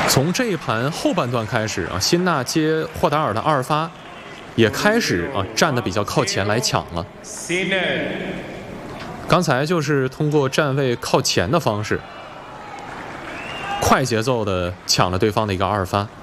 从这一盘后半段开始啊，辛纳接霍达尔的2发，也开始站得比较靠前来抢了。刚才就是通过站位靠前的方式，快节奏的抢了对方的一个2发。